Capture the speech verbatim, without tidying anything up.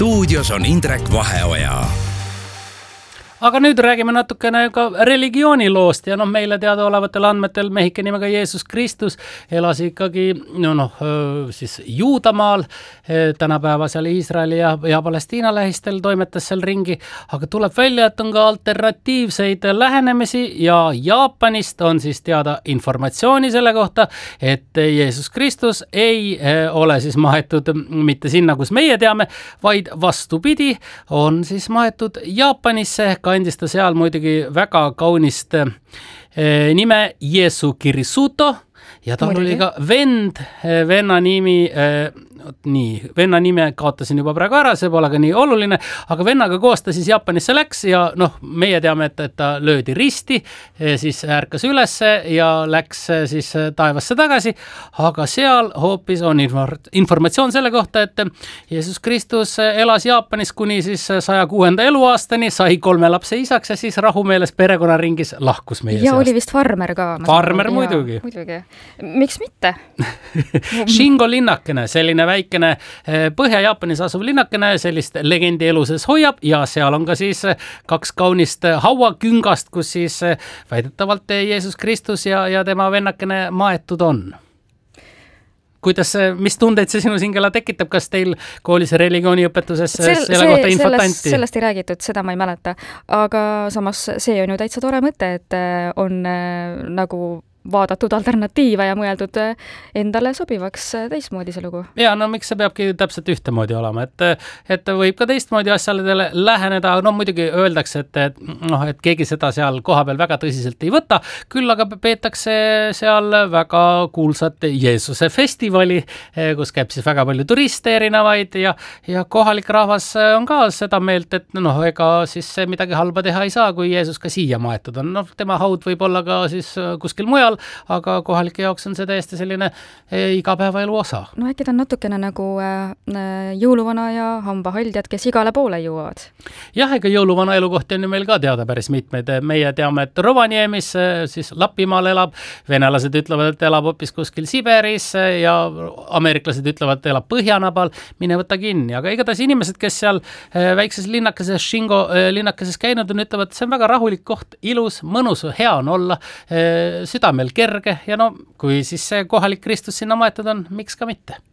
stuudios on Indrek Vaheoja. Aga nüüd räägime natukene ka religiooniloost ja noh, meile teada olevatel andmetel mehike nimega Jeesus Kristus elas ikkagi no, noh, siis Juudamaal, tänapäeva seal Iisraeli ja, ja Palestiina lähistel toimetas seal ringi, aga tuleb välja, et on ka alternatiivseid lähenemisi ja Jaapanist on siis teada informatsiooni selle kohta, et Jeesus Kristus ei ole siis maetud mitte sinna, kus meie teame, vaid vastupidi, on siis maetud Jaapanisse, kandis ta seal muidugi väga kaunist eh, nime Jeesu Kirisuto ja tal oli ka vend, venna nimi, eh, nii, venna nime kaotasin juba praegu ära, see pole ka nii oluline, aga vennaga koos ta siis Jaapanisse läks ja noh, meie teame, et, et ta löödi risti, siis ärkas ülesse ja läks siis taevasse tagasi, aga seal hoopis on informatsioon selle kohta, et Jeesus Kristus elas Jaapanis kuni siis saja kuuenda eluaastani, sai kolme lapse isaks ja siis rahumeeles perekonnaringis lahkus meie ja seast. Oli vist farmer ka. Farmer muidugi. muidugi. Miks mitte? Shingo linnakene, selline väikene Põhja-Jaapanis asuv linnakene, sellist legendi eluses hoiab ja seal on ka siis kaks kaunist hauaküngast, kus siis väidetavalt Jeesus Kristus ja, ja tema vennakene maetud on. Kuidas, mis tundeid see sinu singela tekitab, kas teil koolis religiooniõpetuses Sel, selle see, kohta infot sellest, anti? Sellest ei räägitud, seda ma ei mäleta, aga samas see on ju täitsa tore mõte, et on nagu vaadatud alternatiive ja mõeldud endale sobivaks teistmoodi see lugu. Ja no miks see peabki täpselt ühtemoodi olema, et, et võib ka teistmoodi asjadele läheneda, no muidugi öeldakse, et, et, noh, et keegi seda seal kohapeal väga tõsiselt ei võta, küll aga peetakse seal väga kuulsat Jeesuse festivali, kus käib siis väga palju turiste erinevaid ja, ja kohalik rahvas on ka seda meelt, et noh, ega siis midagi halba teha ei saa, kui Jeesus ka siia maetud on. No, tema haud võib olla ka siis kuskil mujal, aga kohalike jaoks on see täiesti selline igapäevaelu osa. No äkki ta on natukene nagu jõuluvana ja hambahaldjad, kes igale poole jõuavad. Jah, ega jõuluvana elukohti on ju meil ka teada päris mitmeid. Meie teame, et Rovaniemis siis Lapimaal elab, venelased ütlevad, et elab hoopis kuskil Siberis ja ameeriklased ütlevad, et elab Põhjanabal, mine võta kinni. Aga igatahes inimesed, kes seal väikses linnakeses, Shingo linnakeses käinud on, ütlevad, et see on väga rahulik koht, ilus, mõnus, hea on olla, südamel kerge ja no kui siis see kohalik Kristus sinna maetud on, miks ka mitte?